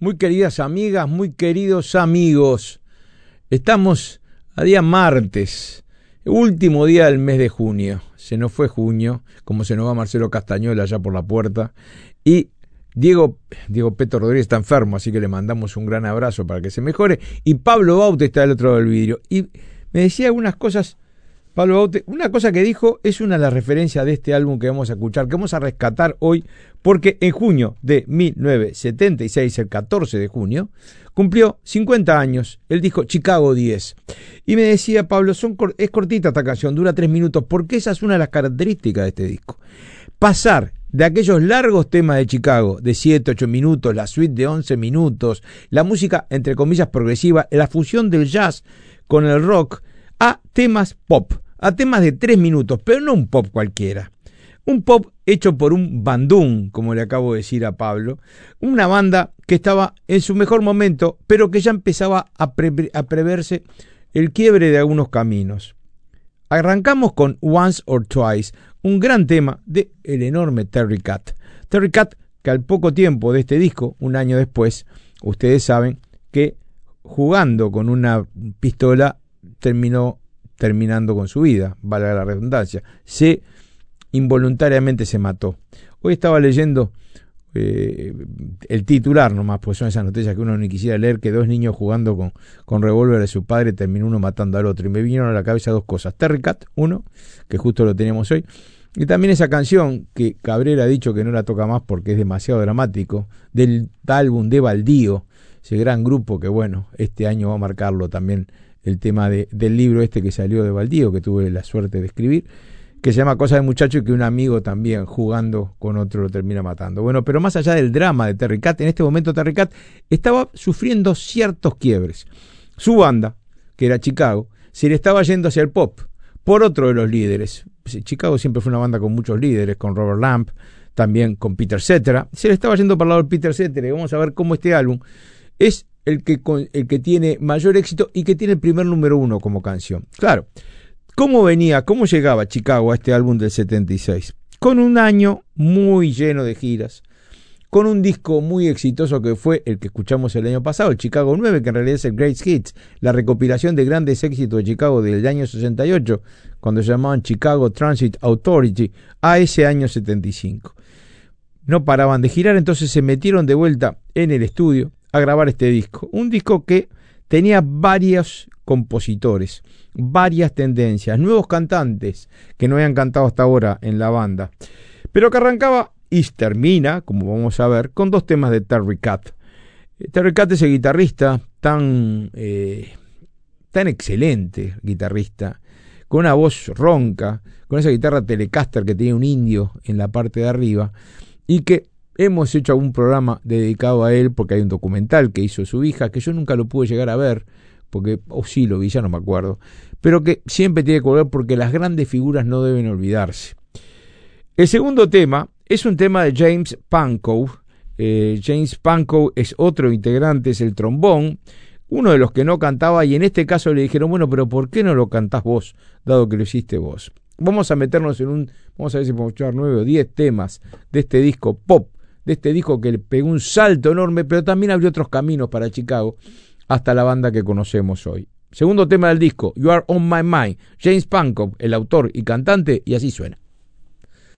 Muy queridas amigas, muy queridos amigos, estamos a día martes, último día del mes de junio. Se nos fue junio, como se nos va Marcelo Castañola allá por la puerta, y Diego Peto Rodríguez está enfermo, así que le mandamos un gran abrazo para que se mejore, y Pablo Baute está del otro lado del vidrio, y me decía algunas cosas. Pablo Baute, una cosa que dijo es una de las referencias de este álbum que vamos a escuchar, que vamos a rescatar hoy, porque en junio de 1976, el 14 de junio, cumplió 50 años el disco Chicago 10. Y me decía Pablo, es cortita esta canción, dura 3 minutos, porque esa es una de las características de este disco. Pasar de aquellos largos temas de Chicago, de 7, 8 minutos, la suite de 11 minutos, la música, entre comillas, progresiva, la fusión del jazz con el rock, a temas pop. A temas de 3 minutos, pero no un pop cualquiera. Un pop hecho por un bandún, como le acabo de decir a Pablo. Una banda que estaba en su mejor momento, pero que ya empezaba a preverse el quiebre de algunos caminos. Arrancamos con Once or Twice, un gran tema de el enorme Terry Kath. Terry Kath, que al poco tiempo de este disco, un año después, ustedes saben que jugando con una pistola terminando con su vida, valga la redundancia, involuntariamente se mató. Hoy estaba leyendo el titular nomás, pues son esas noticias que uno ni quisiera leer, que 2 niños jugando con revólver de su padre terminó uno matando al otro, y me vinieron a la cabeza 2 cosas: Terry Kath, uno, que justo lo teníamos hoy, y también esa canción que Cabrera ha dicho que no la toca más porque es demasiado dramático, del álbum de Baldío, ese gran grupo que bueno, este año va a marcarlo también el tema del libro este que salió de Baldío, que tuve la suerte de escribir, que se llama Cosa de Muchacho, y que un amigo también jugando con otro lo termina matando. Bueno, pero más allá del drama de Terry Kath, en este momento Terry Kath estaba sufriendo ciertos quiebres. Su banda, que era Chicago, se le estaba yendo hacia el pop por otro de los líderes. Chicago siempre fue una banda con muchos líderes, con Robert Lamp, también con Peter Cetera. Se le estaba yendo para el lado de Peter Cetera, y vamos a ver cómo este álbum es el que tiene mayor éxito y que tiene el primer número 1 como canción. Claro, ¿cómo llegaba Chicago a este álbum del 76? Con un año muy lleno de giras, con un disco muy exitoso que fue el que escuchamos el año pasado, el Chicago 9, que en realidad es el Greatest Hits, la recopilación de grandes éxitos de Chicago del año 68, cuando se llamaban Chicago Transit Authority, a ese año 75. No paraban de girar, entonces se metieron de vuelta en el estudio a grabar este disco, un disco que tenía varios compositores, varias tendencias, nuevos cantantes que no habían cantado hasta ahora en la banda, pero que arrancaba y termina, como vamos a ver, con 2 temas de Terry Kath. Terry Kath es el guitarrista tan excelente guitarrista, con una voz ronca, con esa guitarra Telecaster que tenía un indio en la parte de arriba, y que hemos hecho algún programa dedicado a él porque hay un documental que hizo su hija, que yo nunca lo pude llegar a ver, porque, sí lo vi, ya no me acuerdo, pero que siempre tiene que volver porque las grandes figuras no deben olvidarse. El segundo tema es un tema de James Pankow. James Pankow es otro integrante, es el trombón, uno de los que no cantaba, y en este caso le dijeron, bueno, pero ¿por qué no lo cantás vos, dado que lo hiciste vos? Vamos a meternos vamos a ver si podemos echar 9 o 10 temas de este disco pop, de este disco que le pegó un salto enorme, pero también abrió otros caminos para Chicago, hasta la banda que conocemos hoy. Segundo tema del disco, You Are On My Mind, James Pankow, el autor y cantante, y así suena.